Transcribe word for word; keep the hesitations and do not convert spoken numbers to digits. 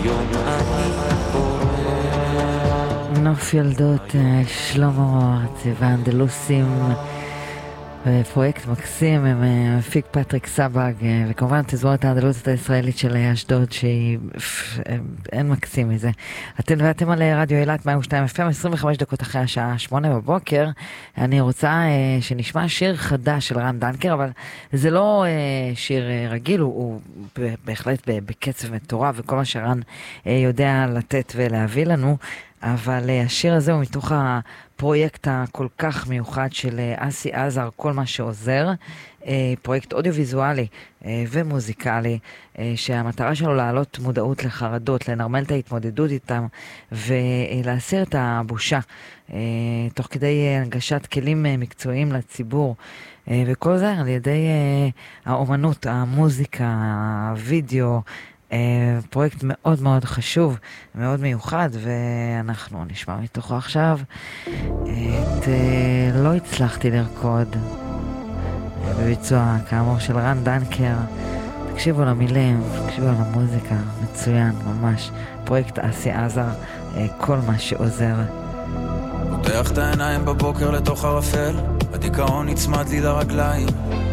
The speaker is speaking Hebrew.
היום אני קורא. נוף ילדות, שלמה ארצי ואנדלוסים, פרויקט מקסים עם מפיק פטריק סבג, וכמובן תזמורת האנדלוסית הישראלית של אשדוד, שהיא אין מקסים מזה. אתם ואתם על רדיו אילת מאה ושתיים אף אם, עשרים וחמש דקות אחרי השעה שמונה בבוקר. אני רוצה שנשמע שיר חדש של רן דנקר, אבל זה לא שיר רגיל, הוא בהחלט בקצב מטורף, וכל מה שרן יודע לתת ולהביא לנו, אבל השיר הזה הוא מתוך הפרויקט הכל כך מיוחד של אסי עזר, כל מה שעוזר, פרויקט אודיו-ויזואלי ומוזיקלי, שהמטרה שלו להעלות מודעות לחרדות, לנרמל את ההתמודדות איתם ולהסיר את הבושה, תוך כדי הנגשת כלים מקצועיים לציבור, וכל זה על ידי האומנות, המוזיקה, הווידאו, פרויקט מאוד מאוד חשוב, מאוד מיוחד, ואנחנו נשמע מתוכו עכשיו את לא הצלחתי לרקוד, בביצוע כאמור של רן דנקר. תקשיבו למילים, תקשיבו למוזיקה, מצוין ממש. פרויקט אסי עזר, כל מה שעוזר. פותח את העיניים בבוקר לתוך הרפל, הדיכאון נצמד לי לרגליים,